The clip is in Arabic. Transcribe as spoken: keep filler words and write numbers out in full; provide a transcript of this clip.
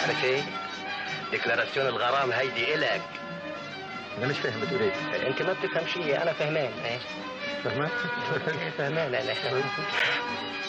عارف ايه؟ ديكلاراسيون الغرام هيدي الك. انا مش فاهم بتقول ايه. انت ما بتفهم شيء، انا فهمان. فهمان؟ فهمان انا.